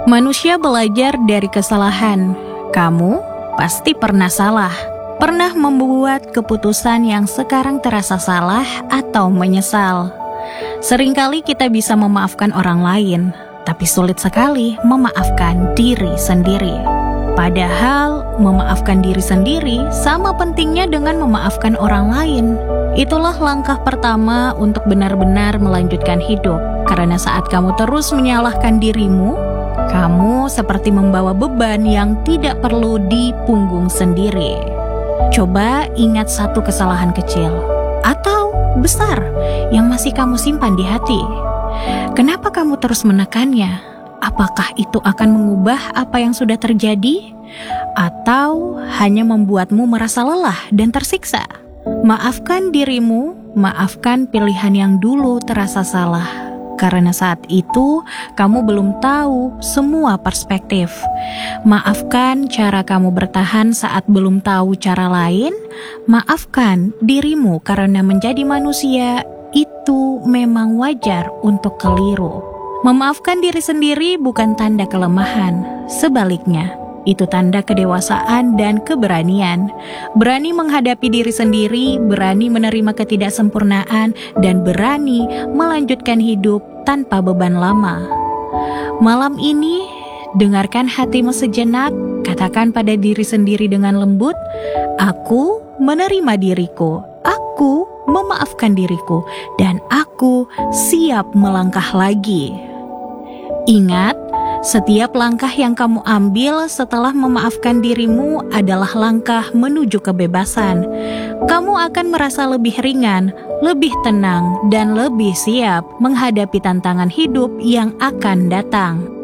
Manusia belajar dari kesalahan. Kamu pasti pernah salah, pernah membuat keputusan yang sekarang terasa salah atau menyesal. Seringkali kita bisa memaafkan orang lain, tapi sulit sekali memaafkan diri sendiri. Padahal memaafkan diri sendiri sama pentingnya dengan memaafkan orang lain. Itulah langkah pertama untuk benar-benar melanjutkan hidup. Karena saat kamu terus menyalahkan dirimu, kamu seperti membawa beban yang tidak perlu di punggung sendiri. Coba ingat satu kesalahan kecil atau besar yang masih kamu simpan di hati. Kenapa kamu terus menekannya? Apakah itu akan mengubah apa yang sudah terjadi? Atau hanya membuatmu merasa lelah dan tersiksa? Maafkan dirimu, maafkan pilihan yang dulu terasa salah. Karena saat itu kamu belum tahu semua perspektif. Maafkan cara kamu bertahan saat belum tahu cara lain. Maafkan dirimu karena menjadi manusia itu memang wajar untuk keliru. Memaafkan diri sendiri bukan tanda kelemahan. Sebaliknya, itu tanda kedewasaan dan keberanian. Berani menghadapi diri sendiri, berani menerima ketidaksempurnaan, dan berani melanjutkan hidup tanpa beban lama. Malam ini, dengarkan hatimu sejenak, katakan pada diri sendiri dengan lembut, aku menerima diriku, aku memaafkan diriku, dan aku siap melangkah lagi. Ingat, setiap langkah yang kamu ambil setelah memaafkan dirimu adalah langkah menuju kebebasan. Kamu akan merasa lebih ringan, lebih tenang, dan lebih siap menghadapi tantangan hidup yang akan datang.